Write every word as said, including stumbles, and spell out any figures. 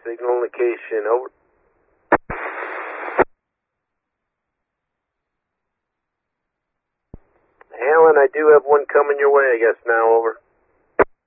Signal location, over. Alan, I do have one coming your way, I guess now, over.